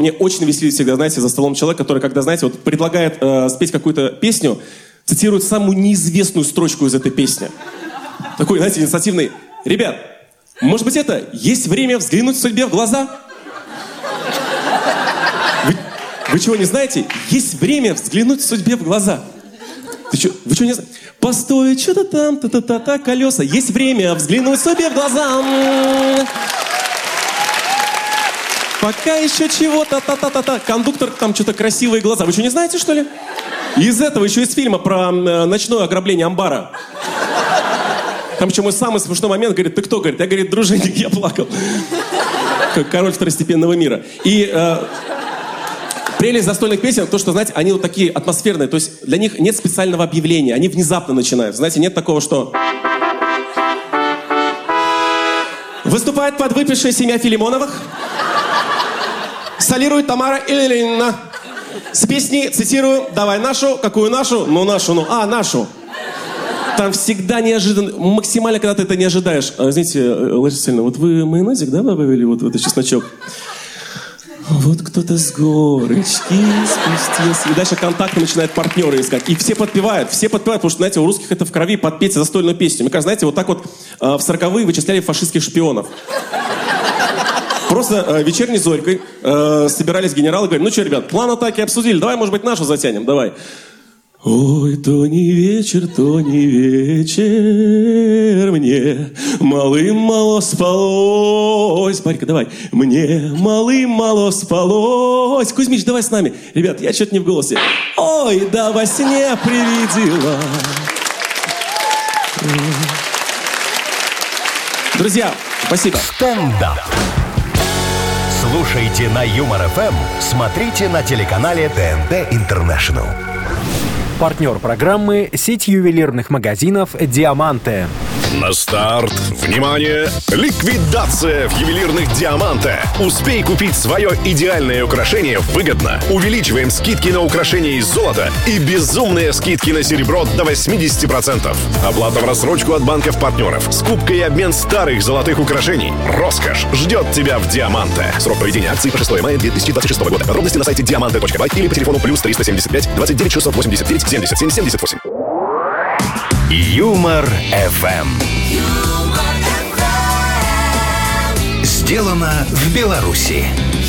мне очень веселит всегда, знаете, за столом человек, который, когда, знаете, вот предлагает спеть какую-то песню, цитирует самую неизвестную строчку из этой песни. Такой, знаете, инициативный. Ребят, может быть, это «Есть время взглянуть судьбе в глаза»? Вы чего не знаете? Есть время взглянуть судьбе в глаза. Вы что не знаете? Постой, что-то там, та-та-та-та, колеса. Есть время взглянуть судьбе в глаза. Пока еще чего-то, та-та-та-та. Кондуктор, там что-то красивые глаза. Вы что, не знаете, что ли? Из этого еще из фильма про ночное ограбление амбара. Там еще мой самый смешной момент, говорит, ты кто? Говорит, я, говорит, дружинник, я плакал. Как король второстепенного мира. И прелесть застольных песен, то, что, знаете, они вот такие атмосферные. То есть для них нет специального объявления. Они внезапно начинают. Знаете, нет такого, что... Выступает подвыпившая семья Филимоновых. Солирует Тамара Ильина. С песней, цитирую, давай нашу, какую нашу? Ну, нашу, ну, нашу. Там всегда неожиданно, максимально, когда ты это не ожидаешь. Знаете, Лариса Васильевна, вот вы майонезик, да, добавили вот в этот чесночок? Вот кто-то с горочки спустился. И дальше контакты начинают партнеры искать. И все подпевают, потому что, знаете, у русских это в крови подпеть застольную песню. Мне кажется, знаете, вот так вот в 40-е вычисляли фашистских шпионов. Просто вечерней зорькой собирались генералы и говорят, ну что, ребят, план атаки обсудили, давай, может быть, нашу затянем, давай. Ой, то не вечер, мне малым-мало спалось. Парька, давай. Мне малым-мало спалось. Кузьмич, давай с нами. Ребят, я что-то не в голосе. Ой, да во сне привидела. Друзья, спасибо. Стендап. Слушайте на Юмор ФМ, смотрите на телеканале ТНТ Интернешнл. Партнер программы – сеть ювелирных магазинов «Диаманте». На старт, внимание, ликвидация в ювелирных «Диаманте». Успей купить свое идеальное украшение выгодно. Увеличиваем скидки на украшения из золота и безумные скидки на серебро до 80%. Оплата в рассрочку от банков-партнеров. Скупка и обмен старых золотых украшений. Роскошь ждет тебя в «Диаманте». Срок проведения акции по 6 мая 2026 года. Подробности на сайте diamante.by или по телефону +375 29 689 77 78. Юмор ФМ. Сделано в Беларуси.